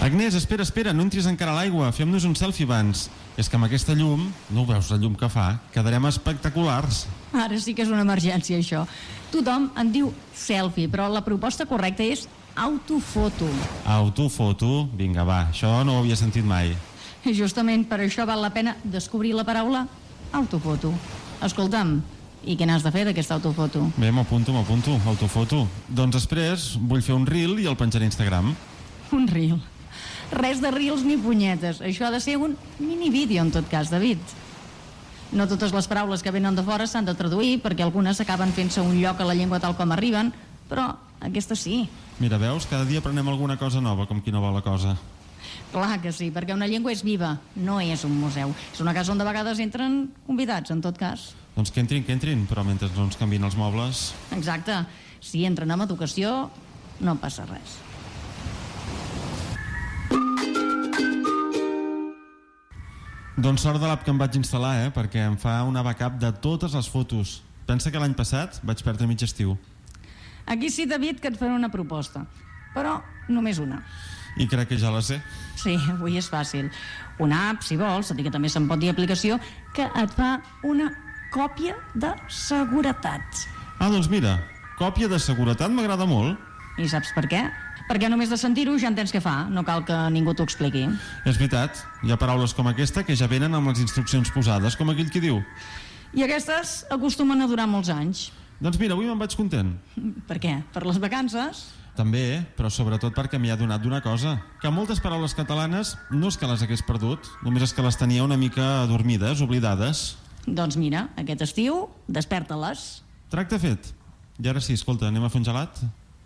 Agnès, espera, no entris encara a l'aigua, fem-nos un selfie abans. És que amb aquesta llum, no ho veus la llum que fa? Quedarem espectaculars. Ara sí que és una emergència, això. Tothom en diu selfie, però la proposta correcta és autofoto. Autofoto? Vinga, va, això no ho havia sentit mai. Justament per això val la pena descobrir la paraula autofoto. Escolta'm, i què n'has de fer d'aquesta autofoto? Bé, m'apunto, autofoto. Doncs després vull fer un reel i el penjaré a Instagram. Un reel? Res de reels ni punyetes. Això ha de ser un mini-vídeo, en tot cas, David. No totes les paraules que venen de fora s'han de traduir, perquè algunes acaben fent-se un lloc a la llengua tal com arriben, però aquesta sí. Mira, veus? Cada dia aprenem alguna cosa nova, com qui no vol la cosa. Clar que sí, perquè una llengua és viva, no és un museu. És una casa on de vegades entren convidats, en tot cas. Doncs que entrin, però mentre no ens canvien els mobles... Exacte. Si entren amb educació, no passa res. Doncs sort de l'app que em vaig instal·lar, perquè em fa una backup de totes les fotos. Pensa que l'any passat vaig perdre mig estiu. Aquí sí, David, que et faré una proposta, però només una. I crec que ja la sé. Sí, avui és fàcil. Una app, si vols, tot i que també se'n pot dir aplicació, que et fa una còpia de seguretat. Ah, doncs mira, còpia de seguretat m'agrada molt. I saps per què? Perquè només de sentir-ho ja entens què fa, no cal que ningú t'ho expliqui. És veritat, hi ha paraules com aquesta que ja venen amb les instruccions posades, com aquell qui diu. I aquestes acostumen a durar molts anys. Doncs mira, avui me'n vaig content. Per què? Per les vacances? També, però sobretot perquè m'hi ha donat d'una cosa, que moltes paraules catalanes no és que les hagués perdut, només és que les tenia una mica adormides, oblidades. Doncs mira, aquest estiu, desperta-les. Tracte fet. I ara sí, escolta, anem a fer un gelat?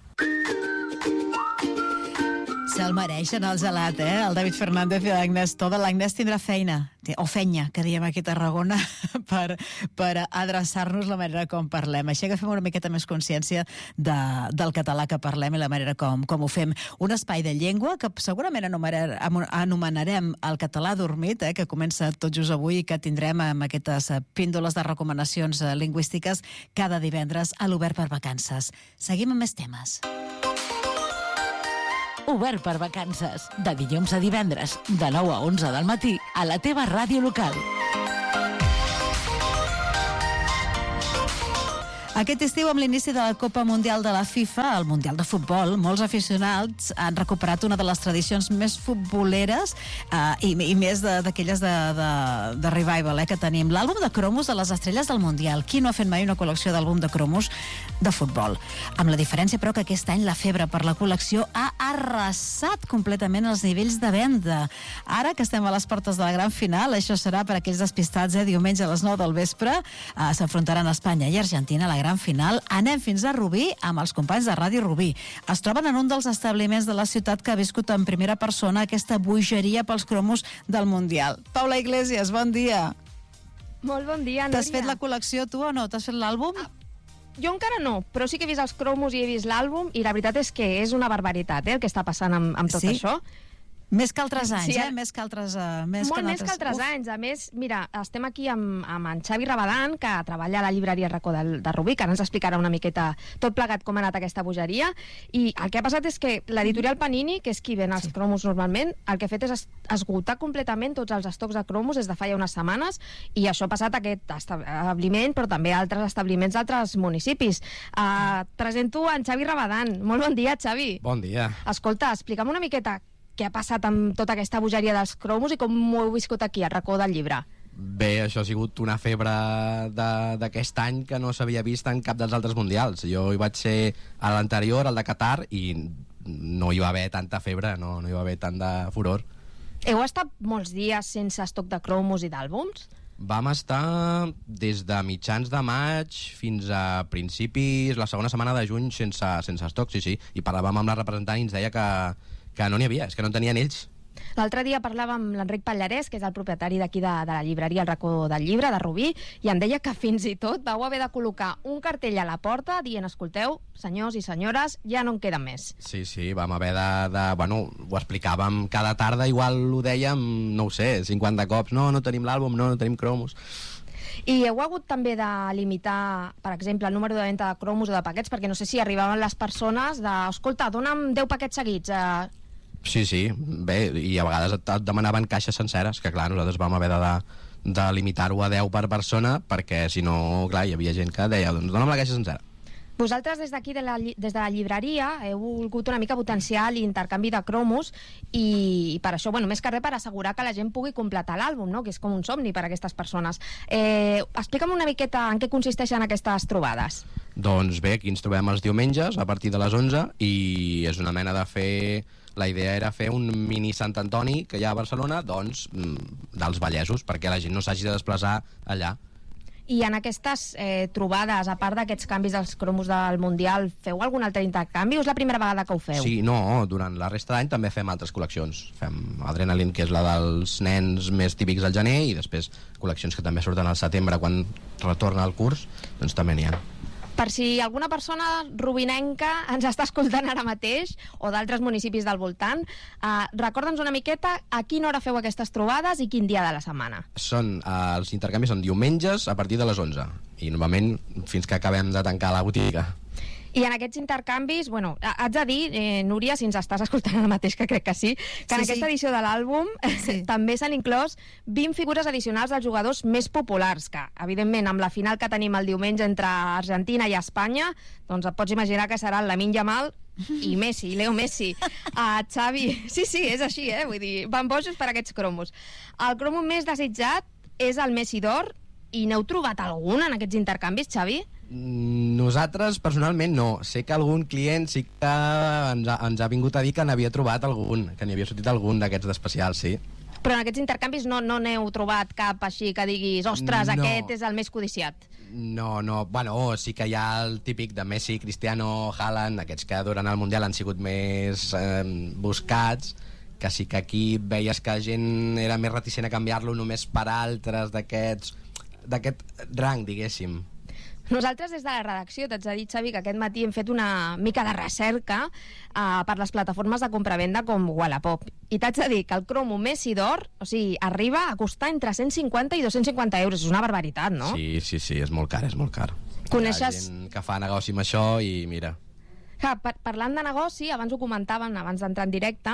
Se'l mereixen el gelat, el David Fernández i l'Agnès Toda. L'Agnès tindrà feina, o fenya, que diem aquí a Tarragona, per adreçar-nos la manera com parlem. Així agafem una miqueta més consciència del català que parlem i la manera com ho fem. Un espai de llengua que segurament anomenarem el català dormit, que comença tot just avui i que tindrem amb aquestes píndoles de recomanacions lingüístiques cada divendres a l'Obert per Vacances. Seguim amb més temes. Obert per Vacances, de dilluns a divendres, de 9 a 11 del matí, a la teva ràdio local. Aquest estiu, amb l'inici de la Copa Mundial de la FIFA, el Mundial de Futbol, molts aficionats han recuperat una de les tradicions més futboleres i més d'aquelles de revival que tenim. L'àlbum de cromos de les estrelles del Mundial. Qui no ha fet mai una col·lecció d'àlbum de cromos de futbol? Amb la diferència, però, que aquest any la febre per la col·lecció ha arrasat completament els nivells de venda. Ara que estem a les portes de la gran final, això serà per aquells despistats, diumenge a les 9 del vespre, s'enfrontaran Espanya i Argentina a la gran final. Anem fins a Rubí amb els companys de Ràdio Rubí. Es troben en un dels establiments de la ciutat que ha viscut en primera persona aquesta bogeria pels cromos del Mundial. Paula Iglesias, bon dia. Molt bon dia, Núria. T'has fet la col·lecció tu o no? T'has fet l'àlbum? Jo encara no, però sí que he vist els cromos i he vist l'àlbum i la veritat és que és una barbaritat, el que està passant amb tot això. Més que altres anys, sí, més que altres... Molt més que altres anys. A més, mira, estem aquí amb en Xavi Rabadan, que treballa a la llibreria Racó de Rubí, que ara ens explicarà una miqueta tot plegat com ha anat aquesta bogeria, i el que ha passat és que l'editorial Panini, que és qui ven els cromos normalment, el que ha fet és esgotar completament tots els estocs de cromos des de fa ja unes setmanes, i això ha passat a aquest establiment, però també a altres establiments d'altres municipis. Presento en Xavi Rabadan. Molt bon dia, Xavi. Bon dia. Escolta, explica'm una miqueta què ha passat amb tota aquesta bogeria dels cromos i com ho heu viscut aquí, al Racó del Llibre. Bé, això ha sigut una febre d'aquest any que no s'havia vist en cap dels altres mundials. Jo hi vaig ser a l'anterior, al de Qatar, i no hi va haver tanta febre, no hi va haver tant de furor. Heu estat molts dies sense estoc de cromos i d'àlbums? Vam estar des de mitjans de maig fins a principis, la segona setmana de juny, sense estoc, sí. I parlàvem amb la representant i ens deia que no n'hi havia, és que no en tenien ells. L'altre dia parlàvem amb l'Enric Pallarès, que és el propietari d'aquí de la llibreria El Racó del Llibre, de Rubí, i em deia que fins i tot vau haver de col·locar un cartell a la porta dient, escolteu, senyors i senyores, ja no en queden més. Sí, vam haver bueno, ho explicàvem cada tarda, igual ho dèiem, no ho sé, 50 cops, no tenim l'àlbum, no tenim cromos. I heu hagut també de limitar, per exemple, el número de venda de cromos o de paquets, perquè no sé si arribaven les persones escolta, dona'm 10 paquets seguits. Sí, bé, i a vegades et demanaven caixes senceres, que clar, nosaltres vam haver de limitar-ho a 10 per persona, perquè si no, clar, hi havia gent que deia, doncs dona'm la caixa sencera. Vosaltres des d'aquí, des de la llibreria, heu volgut una mica potenciar l'intercanvi de cromos i per això, més que res, per assegurar que la gent pugui completar l'àlbum, no? Que és com un somni per a aquestes persones. Explica'm una miqueta en què consisteixen aquestes trobades. Doncs bé, aquí ens trobem els diumenges a partir de les 11 i és una mena de fer... La idea era fer un mini Sant Antoni que hi ha a Barcelona, doncs, dels Vallesos, perquè la gent no s'hagi de desplaçar allà. I en aquestes trobades, a part d'aquests canvis dels cromos del Mundial, feu algun altre intercanvi o és la primera vegada que ho feu? Sí, no, durant la resta d'any també fem altres col·leccions. Fem Adrenaline, que és la dels nens més típics al gener, i després col·leccions que també surten al setembre quan retorna el curs, doncs també n'hi ha. Per si alguna persona rubinenca ens està escoltant ara mateix, o d'altres municipis del voltant, recorda'ns una miqueta a quina hora feu aquestes trobades i quin dia de la setmana. Els intercanvis són diumenges a partir de les 11, i normalment fins que acabem de tancar la botiga. I en aquests intercanvis, haig de dir, Núria, si ens estàs escoltant ara mateix, que crec que sí, que en aquesta edició de l'àlbum també s'han inclòs 20 figures addicionals dels jugadors més populars, que, evidentment, amb la final que tenim el diumenge entre Argentina i Espanya, doncs et pots imaginar que seran Lamine Yamal i Messi, Leo Messi. Xavi, sí, és així, vull dir, van bojos per aquests cromos. El cromo més desitjat és el Messi d'or, i n'heu trobat algun en aquests intercanvis, Xavi? Nosaltres, personalment, no. Sé que algun client sí que ens ha vingut a dir que n'havia trobat algun, que n'hi havia sortit algun d'aquests d'especials, sí. Però en aquests intercanvis no n'heu trobat cap així que diguis, ostres, aquest és el més codiciat? No, sí que hi ha el típic de Messi, Cristiano, Haaland, aquests que durant el Mundial han sigut més buscats, que sí que aquí veies que la gent era més reticent a canviar-lo només per altres d'aquest rang, diguéssim. Nosaltres des de la redacció t'haig de dir, Xavi, que aquest matí hem fet una mica de recerca per les plataformes de compravenda com Wallapop. I t'haig de dir que el cromo Messi d'or, arriba a costar entre 150 i 250 euros. És una barbaritat, no? Sí, és molt car, és molt car. Coneixes... Hi ha gent que fa negoci amb això i mira... Parlant de negoci, abans ho comentaven, abans d'entrar en directe,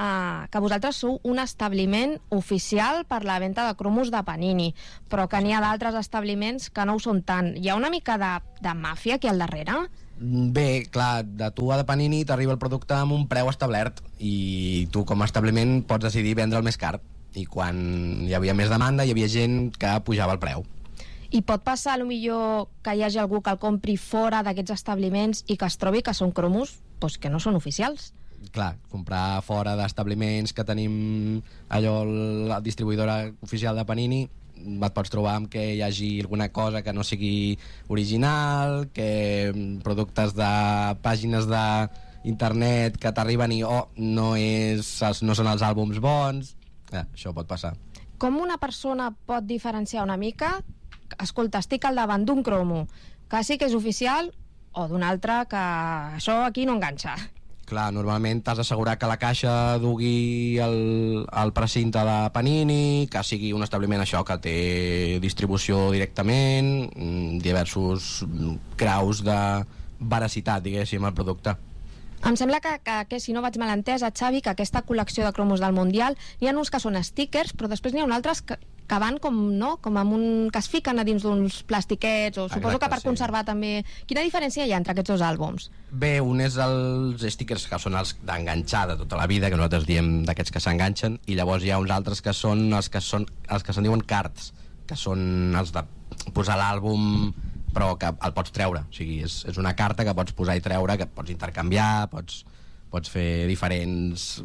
que vosaltres sou un establiment oficial per la venda de cromos de Panini, però que n'hi ha d'altres establiments que no ho són tant. Hi ha una mica de màfia aquí al darrere? Bé, clar, de tu a de Panini t'arriba el producte amb un preu establert i tu com a establiment pots decidir vendre el més car, i quan hi havia més demanda hi havia gent que pujava el preu. I pot passar, millor que hi hagi algú que el compri fora d'aquests establiments i que es trobi que són cromos que no són oficials. Clar, comprar fora d'establiments que tenim allò, la distribuïdora oficial de Panini, et pots trobar amb que hi hagi alguna cosa que no sigui original, que productes de pàgines d'internet que t'arriben i no són els àlbums bons. Això pot passar. Com una persona pot diferenciar una mica? Escolta, estic al davant d'un cromo que sí que és oficial o d'un altre que això aquí no enganxa. Clar, normalment t'has d'assegurar que la caixa dugui el precinte de Panini, que sigui un establiment això que té distribució directament, diversos graus de veracitat, diguéssim, al producte. Em sembla que si no vaig mal entesa, Xavi, que aquesta col·lecció de cromos del Mundial, n'hi ha uns que són stickers, però després n'hi ha altres que van com amb que es fiquen a dins d'uns plastiquets, o suposo que per conservar també. Quina diferència hi ha entre aquests dos àlbums? Bé, un és els stickers que són els d'enganxar de tota la vida, que nosaltres diem d'aquests que s'enganxen, i llavors hi ha uns altres que són els que se'n diuen cards, que són els de posar l'àlbum però que el pots treure, o sigui, és una carta que pots posar i treure, que pots intercanviar, pots fer diferents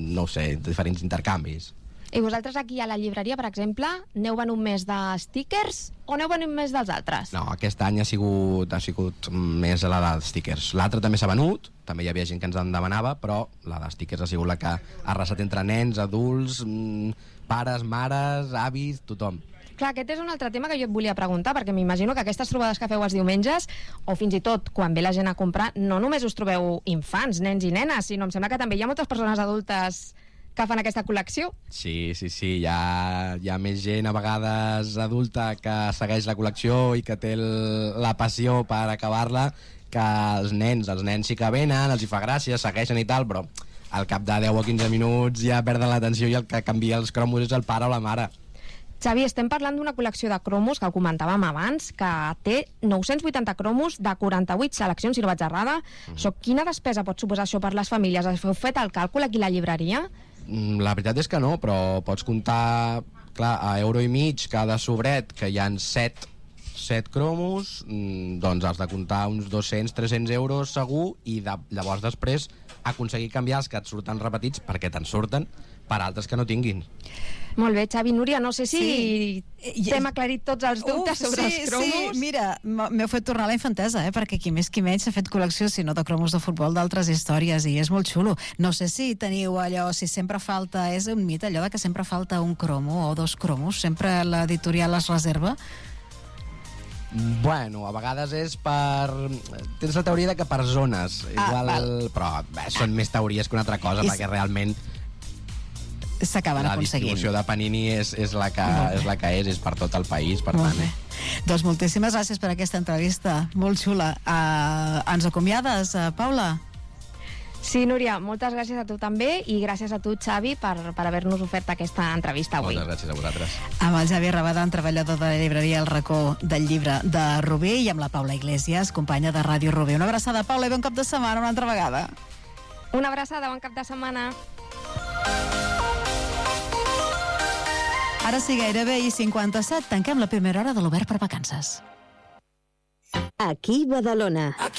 intercanvis. I vosaltres aquí a la llibreria, per exemple, n'heu venut més de stickers o n'heu venut més dels altres? No, aquest any ha sigut més la de stickers. L'altre també s'ha venut, també hi havia gent que ens en demanava, però la de stickers ha sigut la que ha arrasat entre nens, adults, pares, mares, avis, tothom. Clar, aquest és un altre tema que jo et volia preguntar, perquè m'imagino que aquestes trobades que feu els diumenges, o fins i tot quan ve la gent a comprar, no només us trobeu infants, nens i nenes, sinó em sembla que també hi ha moltes persones adultes que fan aquesta col·lecció. Sí, hi ha més gent a vegades adulta que segueix la col·lecció i que té la passió per acabar-la, que els nens sí que venen, els hi fa gràcia, segueixen i tal, però al cap de 10 o 15 minuts ja perden l'atenció i el que canvia els cromos és el pare o la mare. Xavi, estem parlant d'una col·lecció de cromos que ho comentàvem abans, que té 980 cromos de 48 seleccions, si no vaig errada. Quina despesa pot suposar això per les famílies? Heu fet el càlcul aquí a la llibreria? La veritat és que no, però pots comptar, clar, a €1,50 cada sobret, que hi ha 7 cromos, doncs has de comptar uns 200-300 euros segur, i llavors després aconseguir canviar els que et surten repetits, perquè te'n surten, per altres que no tinguin. Molt bé, Xavi, Núria, no sé si t'hem aclarit tots els dubtes sobre els cromos. Sí, mira, m'heu fet tornar a la infantesa, perquè qui més qui menys s'ha fet col·lecció, si no de cromos de futbol, d'altres històries, i és molt xulo. No sé si teniu allò, si sempre falta, és un mite allò de que sempre falta un cromo o 2 cromos, sempre l'editorial es reserva? Bueno, a vegades és per... Tens la teoria de que per zones, igual, però són més teories que una altra cosa, perquè realment s'acaben la aconseguint. distribució de Panini és la que és per tot el país, per tant. Doncs moltíssimes gràcies per aquesta entrevista, molt xula. Ens acomiades, Paula? Sí, Núria, moltes gràcies a tu també, i gràcies a tu, Xavi, per haver-nos ofert aquesta entrevista avui. Moltes gràcies a vosaltres. Amb el Xavi Rabadán, treballador de la llibreria El Racó del Llibre de Rubí, i amb la Paula Iglesias, companya de Ràdio Rubí. Una abraçada, Paula, i bon cap de setmana una altra vegada. Una abraçada, bon cap de setmana. Ara sí, gairebé i 57, tanquem la primera hora de l'Obert per Vacances. Aquí Badalona.